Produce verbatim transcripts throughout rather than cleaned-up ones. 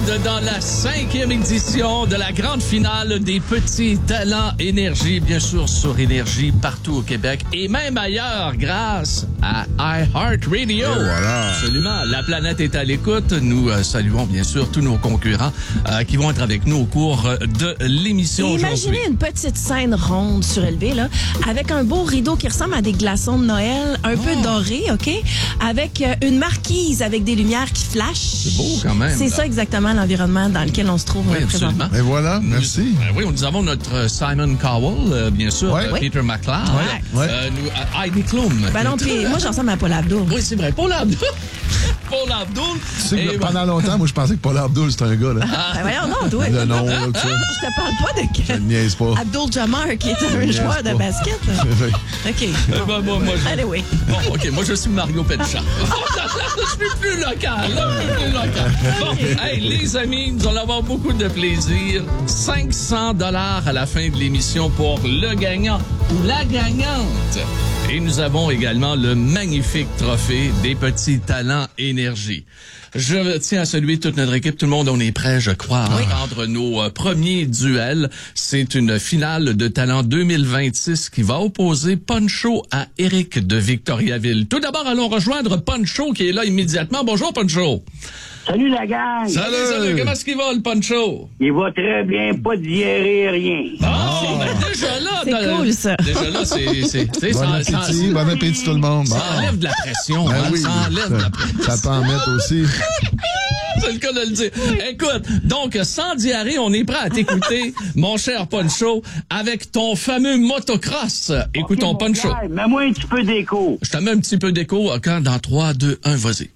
monde dans la cinquième édition de la grande finale des petits talents Énergie, bien sûr sur Énergie partout au Québec et même ailleurs grâce à iHeartRadio. Voilà. Absolument. La planète est à l'écoute. Nous euh, saluons bien sûr tous nos concurrents euh, qui vont être avec nous au cours de l'émission aujourd'hui. Imaginez une petite scène ronde surélevée, là, avec un beau rideau qui ressemble à des glaçons de Noël, un oh. peu doré, OK? Avec euh, une marquise avec des lumières qui flashent. C'est beau quand même. C'est là. ça exactement l'environnement dans lequel on se trouve oui, présentement. Et voilà, merci. Nous, ben oui, nous avons notre Simon Cowell, euh, bien sûr, ouais. euh, Peter McLeod, ouais. ouais. Euh, nous, euh, Heidi Klum. Ben non, puis moi, j'en ressemble à Paul Abdul. Oui, c'est vrai, Paul Abdul. Paul Abdul. Tu sais que Et pendant longtemps, moi, je pensais que Paul Abdul, c'était un gars, là. Ah. Ben voyons, non, toi. Le nom, là, tout ça. Je te parle pas de Je ne niaise pas. Abdul Jamar, qui est un joueur de basket. OK. Bon. Ben, bon, moi, je... Allez, oui. Bon, OK, moi, je suis Mario Pelchat. Je suis plus local, là, je suis plus local. Bon, hey, les amis, nous allons avoir beaucoup de plaisir. cinq cents dollars à la fin de l'émission pour le gagnant ou la gagnante. Et nous avons également le magnifique trophée des petits talents Énergie. Je tiens à saluer toute notre équipe. Tout le monde, on est prêt, je crois, à oui. entendre nos euh, premiers duels. C'est une finale de talent deux mille vingt-six qui va opposer Poncho à Éric de Victoriaville. Tout d'abord, allons rejoindre Poncho qui est là immédiatement. Bonjour, Poncho. Salut la gang! Salut, salut! Comment est-ce qu'il va, le Poncho? Il va très bien, pas de diarrhée, rien. Ah, oh, ben déjà là... C'est dans, cool, ça. Déjà là, c'est... c'est bon, ça, appétit, bon appétit tout le monde. Ça bon. enlève de la pression, ben hein? Oui, Ça enlève de la pression. Ça peut en mettre aussi. C'est le cas de le dire. Écoute, donc, sans diarrhée, on est prêt à t'écouter, mon cher Poncho, avec ton fameux motocross. Écoutons okay, Poncho. Gars, mets-moi un petit peu d'écho. Je te mets un petit peu d'écho quand dans trois, deux, un, vas-y.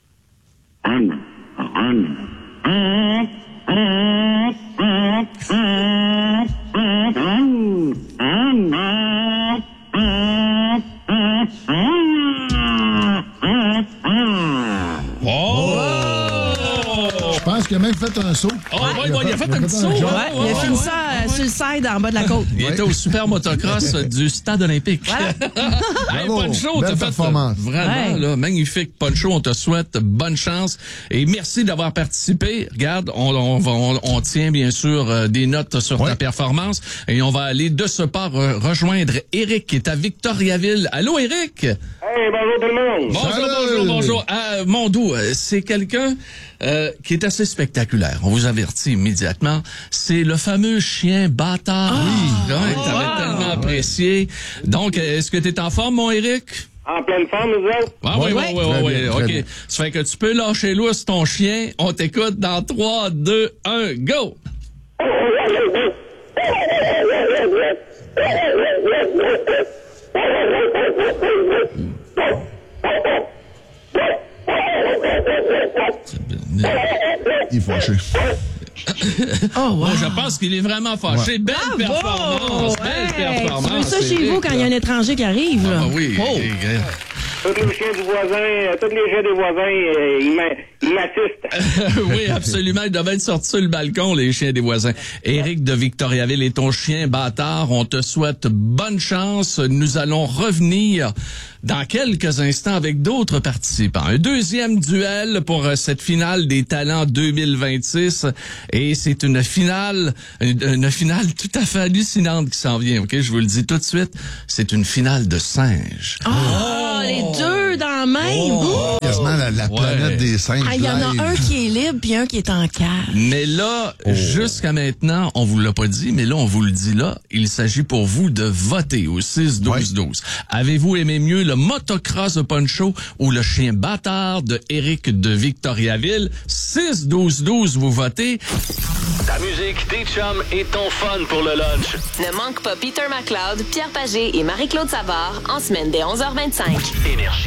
Je pense qu'il a même fait un saut. Oh, ouais, ouais, il a fait un petit saut. Ouais, Ouais, il a ouais, fini ouais, ça ouais. euh, sur le side en bas de la côte. Il Ouais. était au super motocross du stade olympique. Voilà. Hey, Bravo. Poncho, Belle t'as fait performance. vraiment Ouais. là, magnifique. Poncho, on te souhaite bonne chance et merci d'avoir participé. Regarde, on, on, va- on, on tient bien sûr euh, des notes sur Ouais. ta performance et on va aller de ce part euh, rejoindre Éric qui est à Victoriaville. Allô, Éric? Hey, bonjour tout le monde! Bonjour, Salut. bonjour, bonjour. Euh, Mondou, euh, c'est quelqu'un euh, qui est assez spectaculaire. On vous avertit immédiatement. C'est le fameux chien bâtard. Oui. Ouais, que t'avais tellement apprécié. Donc, est-ce que t'es en forme, mon Éric? En pleine forme, nous autres? Ah oui, oui, oui, Très oui, bien, oui. très OK. bien. Ça fait que tu peux lâcher lousse ton chien. On t'écoute dans trois, deux, un, go! Il est fâché. Oh, wow. Moi, je pense qu'il est vraiment fâché. Ouais. Belle Bravo! performance, belle Hey, performance. tu veux ça chez Éric, vous quand il y a un étranger qui arrive, là? Ah oui, Oh. Éric. Tous les chiens du voisin, euh, tous les chiens des voisins, euh, ils m'a- ils m'assistent. Oui, absolument. Ils doivent être sortis sur le balcon, les chiens des voisins. Éric de Victoriaville est ton chien bâtard. On te souhaite bonne chance. Nous allons revenir dans quelques instants avec d'autres participants. Un deuxième duel pour euh, cette finale des talents deux mille vingt-six. Et c'est une finale, une, une finale tout à fait hallucinante qui s'en vient. OK, je vous le dis tout de suite. C'est une finale de singes. Oh, les deux dans la même. Ouh. Quasiment la, la planète Ouais. des singes. Ah, il y en a live. un qui est libre puis un qui est en cage. Mais là, jusqu'à maintenant, on vous l'a pas dit, mais là, on vous le dit là, il s'agit pour vous de voter au six douze douze. Avez-vous aimé mieux le motocross de Poncho ou le chien bâtard de Éric de Victoriaville? six douze douze, vous votez. Ta musique, tes chums et ton fun pour le lunch. Ne manque pas Peter McLeod, Pierre Pagé et Marie-Claude Savard en semaine dès onze heures vingt-cinq. Énergie.